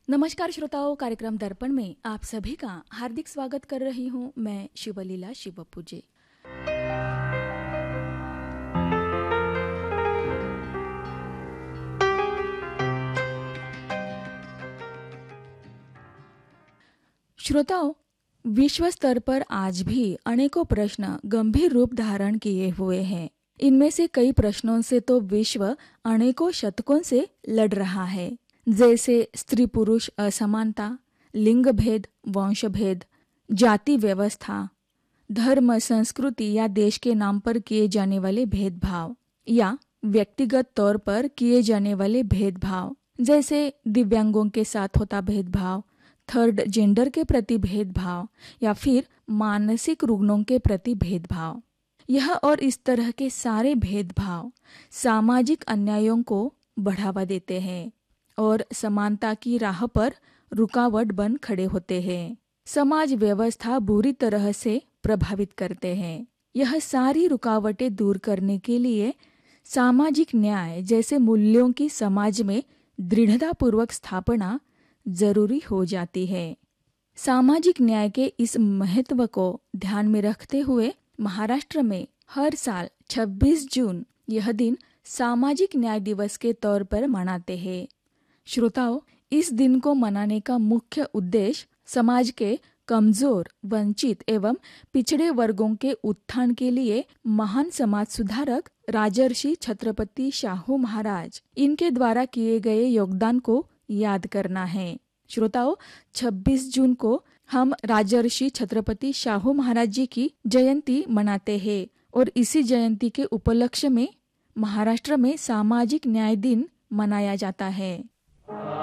नमस्कार श्रोताओं, कार्यक्रम दर्पण में आप सभी का हार्दिक स्वागत कर रही हूँ मैं शिवलीला शिवपूजे। श्रोताओं, विश्व स्तर पर आज भी अनेकों प्रश्न गंभीर रूप धारण किए हुए हैं। इनमें से कई प्रश्नों से तो विश्व अनेकों शतकों से लड़ रहा है, जैसे स्त्री पुरुष असमानता, लिंग भेद, वंश भेद, जाति व्यवस्था, धर्म, संस्कृति या देश के नाम पर किए जाने वाले भेदभाव या व्यक्तिगत तौर पर किए जाने वाले भेदभाव, जैसे दिव्यांगों के साथ होता भेदभाव, थर्ड जेंडर के प्रति भेदभाव या फिर मानसिक रुग्णों के प्रति भेदभाव। यह और इस तरह के सारे भेदभाव सामाजिक अन्यायों को बढ़ावा देते हैं और समानता की राह पर रुकावट बन खड़े होते हैं। समाज व्यवस्था बुरी तरह से प्रभावित करते हैं। यह सारी रुकावटें दूर करने के लिए सामाजिक न्याय जैसे मूल्यों की समाज में दृढ़तापूर्वक स्थापना जरूरी हो जाती है। सामाजिक न्याय के इस महत्व को ध्यान में रखते हुए महाराष्ट्र में हर साल 26 जून यह दिन सामाजिक न्याय दिवस के तौर पर मनाते हैं। श्रोताओं, इस दिन को मनाने का मुख्य उद्देश्य समाज के कमजोर, वंचित एवं पिछड़े वर्गों के उत्थान के लिए महान समाज सुधारक राजर्षि छत्रपति शाहू महाराज इनके द्वारा किए गए योगदान को याद करना है। श्रोताओं, 26 जून को हम राजर्षि छत्रपति शाहू महाराज जी की जयंती मनाते हैं और इसी जयंती के उपलक्ष्य में महाराष्ट्र में सामाजिक न्याय दिन मनाया जाता है।